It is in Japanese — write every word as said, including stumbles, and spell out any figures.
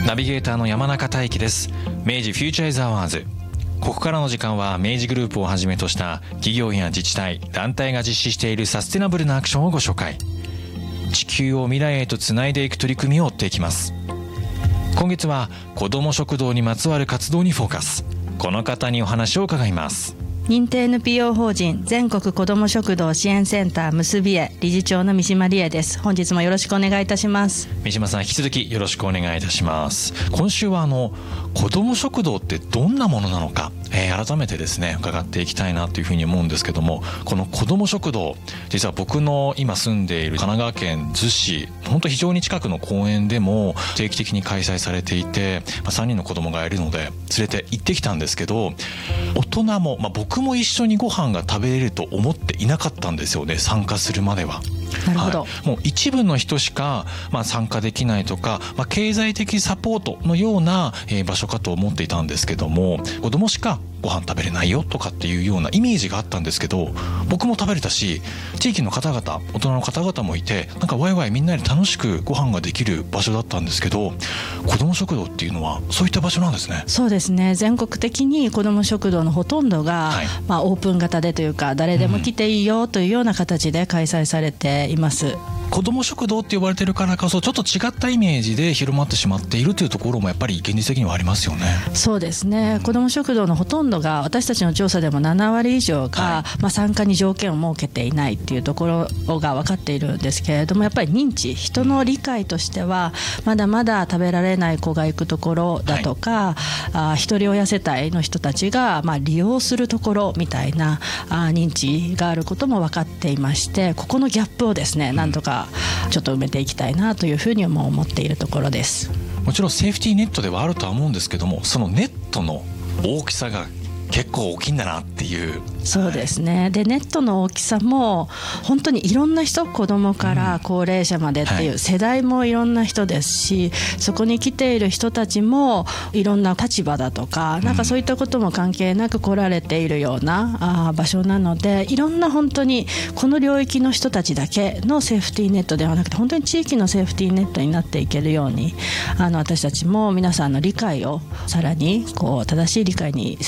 ナビゲーターの山中大輝です。明治フューチャーイズアワーズ、ここからの時間は明治グループをはじめとした企業や自治体、団体が実施しているサステナブルなアクションをご紹介。地球を未来へとつないでいく取り組みを追っていきます。今月は子ども食堂にまつわる活動にフォーカス。この方にお話を伺います。 認定 エヌピーオー 法人全国子ども食堂支援センター結びへ理事長の三島理恵です。本日もよろしくお願いいたします。 三島さん、引き続きよろしくお願いいたします。今週はあの子ども食堂ってどんなものなのか、えー、改めてですね伺っていきたいなというふうに思うんですけども、この子ども食堂、実は僕の今住んでいる神奈川県逗子、本当非常に近くの公園でも定期的に開催されていて、まあ、さんにんの子どもがいるので連れて行ってきたんですけど、大人も、まあ、僕も一緒にご飯が食べれると思っていなかったんですよね、参加するまでは。 なるほど、 はい、もう一部の人しか、まあ、参加できないとか、まあ、経済的サポートのような、えー、場所かと思っていたんですけども、子供しかご飯食べれないよとかっていうようなイメージがあったんですけど、僕も食べれたし、地域の方々、大人の方々もいて、なんかワイワイみんなで楽しくご飯ができる場所だったんですけど、子ども食堂っていうのはそういった場所なんですね。 そうですね、全国的に子ども食堂のほとんどが、はい、まあ、オープン型でというか誰でも来ていいよというような形で開催されています。うん、 子ども食堂って呼ばれてるからこそちょっと違ったイメージで広まってしまっているというところもやっぱり現実的にはありますよね。 そうですね、子ども食堂のほとんどが、私たちの調査でもななわり以上が、はい、まあ、参加に条件を設けていないっていうところが分かっているんですけれども、やっぱり認知、人の理解としてはまだまだ食べられない子が行くところだとか、はい、あひとり親世帯の人たちが、まあ、利用するところみたいなあ認知があることも分かっていまして、ここのギャップをですね、なんとかちょっと埋めていきたいなというふうにも思っているところです。 もちろんセーフティーネットではあるとは思うんですけども、そのネットの大きさが結構大きいんだなっていう。 そうですね、でネットの大きさも本当にいろんな人、子どもから高齢者までっていう世代もいろんな人ですし、そこに来ている人たちもいろんな立場だとか、なんかそういったことも関係なく来られているようなあ場所なので、いろんな本当にこの領域の人たちだけのセーフティーネットではなくて、本当に地域のセーフティーネットになっていけるように、あの私たちも皆さんの理解をさらにこう正しい理解に